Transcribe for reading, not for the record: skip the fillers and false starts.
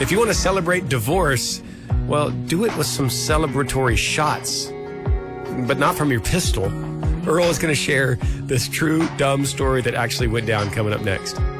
If you want to celebrate divorce, well, do it with some celebratory shots, but not from your pistol. Earl is going to share this true dumb story that actually went down coming up next.